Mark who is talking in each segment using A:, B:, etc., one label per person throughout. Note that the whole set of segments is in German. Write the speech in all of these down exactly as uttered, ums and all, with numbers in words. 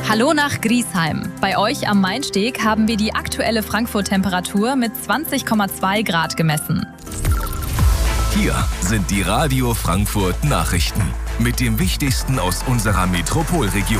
A: Hallo nach Griesheim. Bei euch am Mainsteg haben wir die aktuelle Frankfurt-Temperatur mit zwanzig Komma zwei Grad gemessen.
B: Hier sind die Radio Frankfurt Nachrichten mit dem Wichtigsten aus unserer Metropolregion.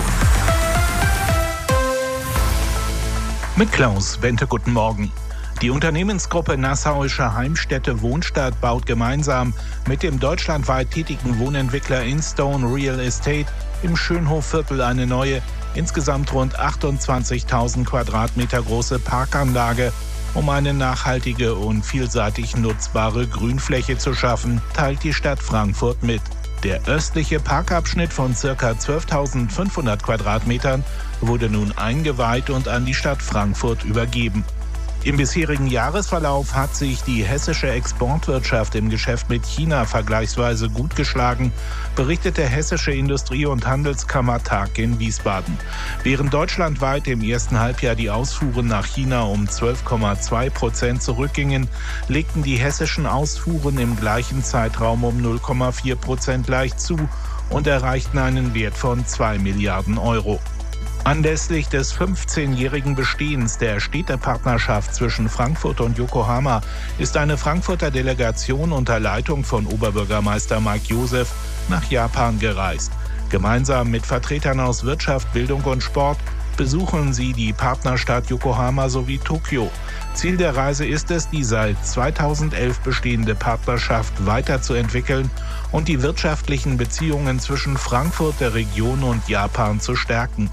C: Mit Klaus Wente, guten Morgen. Die Unternehmensgruppe Nassauische Heimstätte Wohnstadt baut gemeinsam mit dem deutschlandweit tätigen Wohnentwickler Instone Real Estate im Schönhofviertel eine neue, insgesamt rund achtundzwanzigtausend Quadratmeter große Parkanlage, um eine nachhaltige und vielseitig nutzbare Grünfläche zu schaffen, teilt die Stadt Frankfurt mit. Der östliche Parkabschnitt von ca. zwölftausendfünfhundert Quadratmetern wurde nun eingeweiht und an die Stadt Frankfurt übergeben. Im bisherigen Jahresverlauf hat sich die hessische Exportwirtschaft im Geschäft mit China vergleichsweise gut geschlagen, berichtet der Hessische Industrie- und Handelskammertag in Wiesbaden. Während deutschlandweit im ersten Halbjahr die Ausfuhren nach China um zwölf Komma zwei Prozent zurückgingen, legten die hessischen Ausfuhren im gleichen Zeitraum um null Komma vier Prozent leicht zu und erreichten einen Wert von zwei Milliarden Euro. Anlässlich des fünfzehnjährigen Bestehens der Städtepartnerschaft zwischen Frankfurt und Yokohama ist eine Frankfurter Delegation unter Leitung von Oberbürgermeister Mike Joseph nach Japan gereist. Gemeinsam mit Vertretern aus Wirtschaft, Bildung und Sport besuchen sie die Partnerstadt Yokohama sowie Tokio. Ziel der Reise ist es, die seit zweitausendelf bestehende Partnerschaft weiterzuentwickeln und die wirtschaftlichen Beziehungen zwischen Frankfurt, der Region und Japan zu stärken.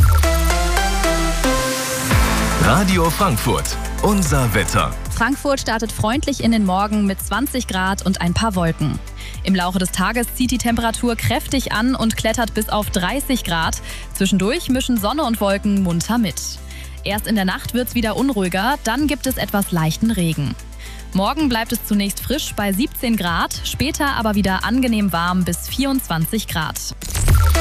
B: Radio Frankfurt, unser Wetter.
A: Frankfurt startet freundlich in den Morgen mit zwanzig Grad und ein paar Wolken. Im Laufe des Tages zieht die Temperatur kräftig an und klettert bis auf dreißig Grad. Zwischendurch mischen Sonne und Wolken munter mit. Erst in der Nacht wird es wieder unruhiger, dann gibt es etwas leichten Regen. Morgen bleibt es zunächst frisch bei siebzehn Grad, später aber wieder angenehm warm bis vierundzwanzig Grad.